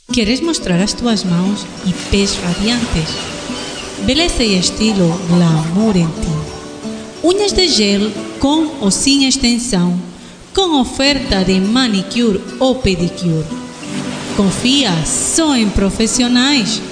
Queres mostrar as tuas mãos e pés radiantes? Beleza e estilo glamour em ti. Unhas de gel com ou sem extensão, com oferta de manicure ou pedicure. Confia só em profissionais.